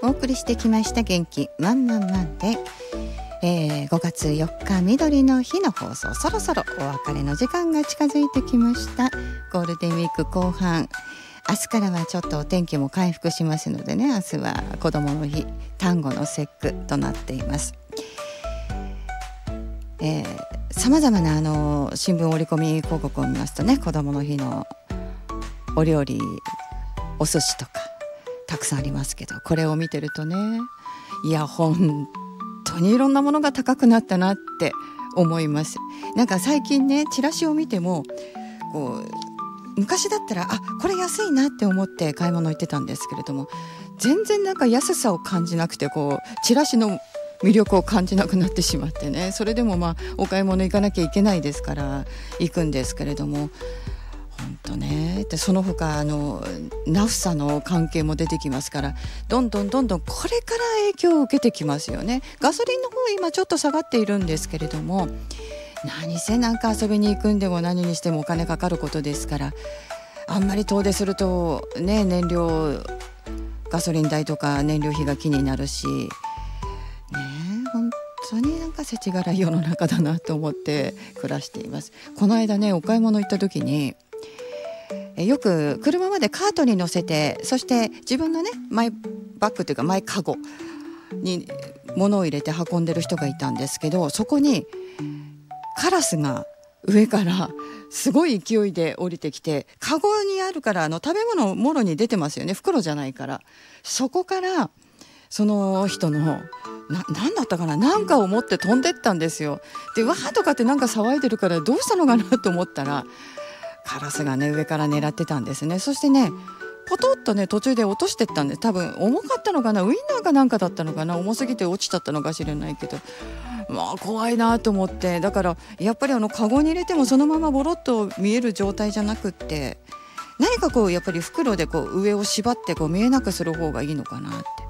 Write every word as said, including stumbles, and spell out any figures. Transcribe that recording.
お送りしてきました元気マンマンマンで、えー、ごがつよっかみどりの日の放送、そろそろお別れの時間が近づいてきました。ゴールデンウィーク後半、明日からはちょっとお天気も回復しますのでね、明日は子どもの日、端午の節句となっています。えー、様々なあの新聞折り込み広告を見ますとね、子どもの日のお料理、お寿司とかたくさんありますけど、これを見てるとね、いや本当にいろんなものが高くなったなって思います。なんか最近ね、チラシを見てもこう昔だったらあこれ安いなって思って買い物行ってたんですけれども、全然なんか安さを感じなくて、こうチラシの魅力を感じなくなってしまってね、それでもまあお買い物行かなきゃいけないですから行くんですけれども、本当ね、でその他あのナフサの関係も出てきますから、どんどんどんどんこれから影響を受けてきますよね。ガソリンの方今ちょっと下がっているんですけれども、何せなんか遊びに行くんでも何にしてもお金かかることですから、あんまり遠出するとね、燃料ガソリン代とか燃料費が気になるしね、本当になんか世知辛い世の中だなと思って暮らしています。この間ね、お買い物行った時によく車までカートに乗せて、そして自分のねマイバッグというかマイカゴに物を入れて運んでる人がいたんですけど、そこにカラスが上からすごい勢いで降りてきて、カゴにあるからあの食べ物もろに出てますよね、袋じゃないから。そこからその人のな何だったかな、なんかを持って飛んでったんですよ。でわーとかってなんか騒いでるから、どうしたのかなと思ったら、カラスがね上から狙ってたんですね。そしてねポトッとね途中で落としてったんで、多分重かったのかな、ウインナーかなんかだったのかな、重すぎて落ちちゃったのかしれないけど、まあ怖いなと思って、だからやっぱりあのカゴに入れてもそのままボロッと見える状態じゃなくって、何かこうやっぱり袋でこう上を縛ってこう見えなくする方がいいのかなって